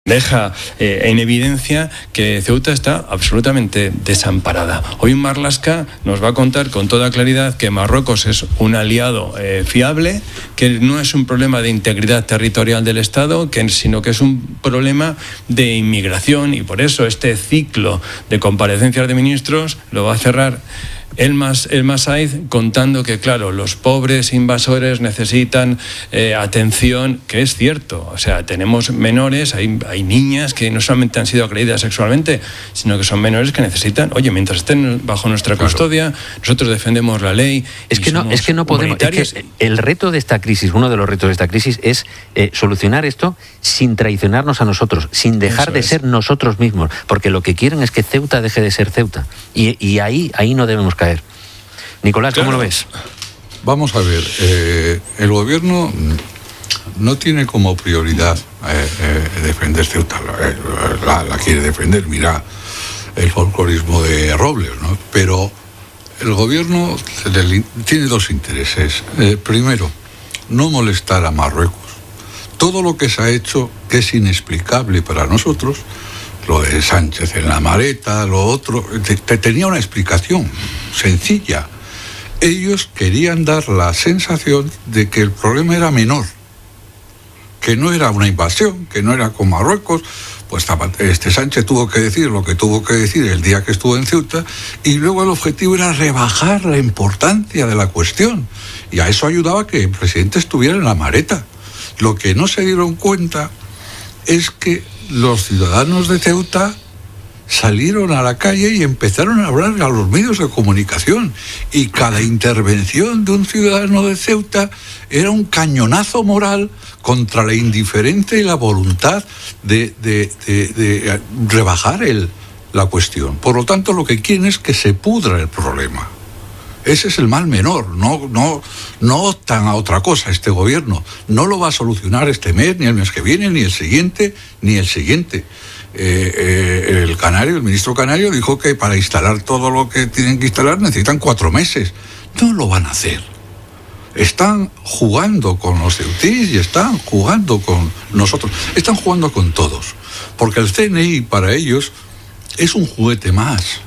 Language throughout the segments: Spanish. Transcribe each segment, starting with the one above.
deja en evidencia que Ceuta está absolutamente desamparada. Hoy Marlaska nos va a contar con toda claridad que Marruecos es un aliado fiable, que no es un problema de integridad territorial del Estado, sino que es un problema de inmigración, y por eso este ciclo de comparecencias de ministros lo va a cerrar Elmas Said contando que, claro, los pobres invasores necesitan atención, que es cierto. O sea, tenemos menores, hay niñas que no solamente han sido agredidas sexualmente, sino que son menores que necesitan, oye, mientras estén bajo nuestra custodia, nosotros defendemos la ley. Es que no podemos. Es que el reto de esta crisis, uno de los retos de esta crisis es solucionar esto sin traicionarnos a nosotros, sin dejar de ser nosotros mismos, porque lo que quieren es que Ceuta deje de ser Ceuta. Y ahí no debemos caer. Nicolás, ¿cómo lo ves? Vamos a ver, el gobierno no tiene como prioridad defender Ceuta, la quiere defender, mira el folclorismo de Robles, ¿no? Pero el gobierno tiene dos intereses. Primero, no molestar a Marruecos. Todo lo que se ha hecho, que es inexplicable para nosotros, lo de Sánchez en la maleta, lo otro, tenía una explicación sencilla. Ellos querían dar la sensación de que el problema era menor, que no era una invasión, que no era con Marruecos. Pues Sánchez tuvo que decir lo que tuvo que decir el día que estuvo en Ceuta, y luego el objetivo era rebajar la importancia de la cuestión, y a eso ayudaba que el presidente estuviera en la maleta. Lo que no se dieron cuenta es que los ciudadanos de Ceuta salieron a la calle y empezaron a hablar a los medios de comunicación, y cada intervención de un ciudadano de Ceuta era un cañonazo moral contra la indiferencia y la voluntad de rebajar la cuestión. Por lo tanto, lo que quieren es que se pudra el problema. Ese es el mal menor, no optan a otra cosa. Este gobierno no lo va a solucionar este mes, ni el mes que viene, ni el siguiente, ni el siguiente. El ministro canario dijo que para instalar todo lo que tienen que instalar necesitan 4 meses. No lo van a hacer. Están jugando con los ceutíes y están jugando con nosotros. Están jugando con todos. Porque el CNI para ellos es un juguete más.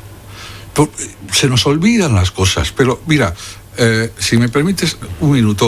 Se nos olvidan las cosas. Pero mira, si me permites un minuto,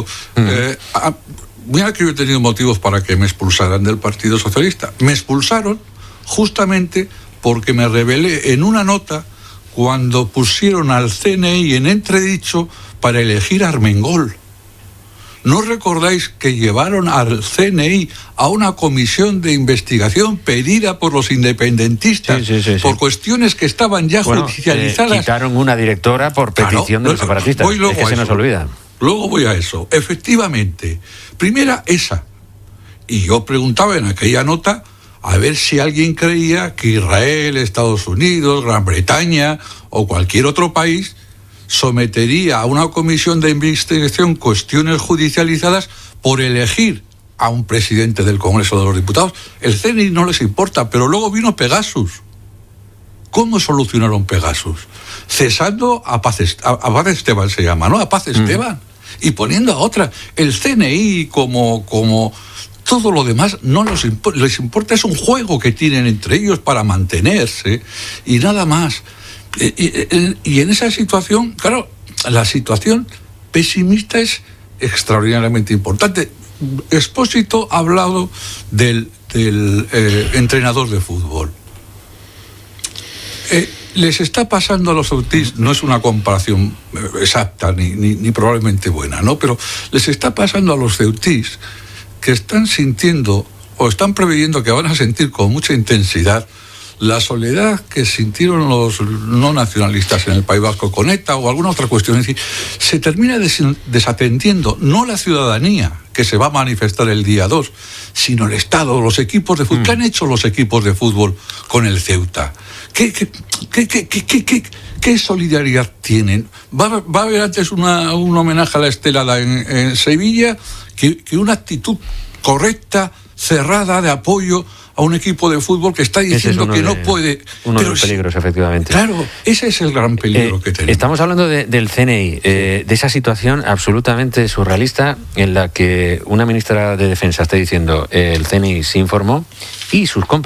mira que yo he tenido motivos para que me expulsaran del Partido Socialista. Me expulsaron justamente porque me rebelé en una nota cuando pusieron al CNI en entredicho para elegir a Armengol. ¿No recordáis que llevaron al CNI a una comisión de investigación pedida por los independentistas por cuestiones que estaban ya judicializadas? Quitaron una directora por petición de los separatistas. Es que se nos olvida. Luego voy a eso. Efectivamente, primera esa. Y yo preguntaba en aquella nota a ver si alguien creía que Israel, Estados Unidos, Gran Bretaña o cualquier otro país sometería a una comisión de investigación cuestiones judicializadas por elegir a un presidente del Congreso de los Diputados. El CNI no les importa, pero luego vino Pegasus. ¿Cómo solucionaron Pegasus? Cesando a Paz Esteban, se llama, ¿no? A Paz Esteban. Y poniendo a otra. El CNI como todo lo demás no les importa, es un juego que tienen entre ellos para mantenerse y nada más. Y en esa situación, claro, la situación pesimista es extraordinariamente importante. Expósito ha hablado del entrenador de fútbol. Les está pasando a los ceutíes, no es una comparación exacta ni probablemente buena, ¿no? Pero les está pasando a los ceutíes que están sintiendo o están preveyendo que van a sentir con mucha intensidad la soledad que sintieron los no nacionalistas en el País Vasco con ETA o alguna otra cuestión. Es decir, se termina desatendiendo no la ciudadanía que se va a manifestar el día 2, sino el Estado, los equipos de fútbol. ¿Qué han hecho los equipos de fútbol con el Ceuta? ¿Qué solidaridad tienen? Va a haber antes un homenaje a la Estelada en Sevilla que una actitud correcta, cerrada, de apoyo a un equipo de fútbol que está diciendo que no puede. Uno de los peligros, efectivamente. Claro, ese es el gran peligro que tenemos. Estamos hablando del CNI, de esa situación absolutamente surrealista en la que una ministra de Defensa está diciendo el CNI se informó y sus compañeros